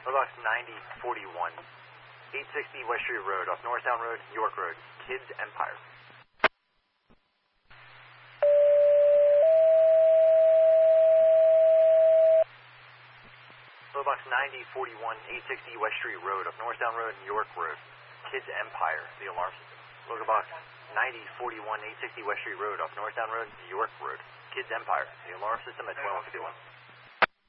Box 9041, 860 West Street Road, off Norristown Road, York Road, Kids Empire. Box 9041, 860 West Street Road, off Norristown Road, York Road, Kids Empire, the alarm system. Local box 9041, 860 West Street Road, off Norristown Road, York Road, Kids Empire, the alarm system at 1251.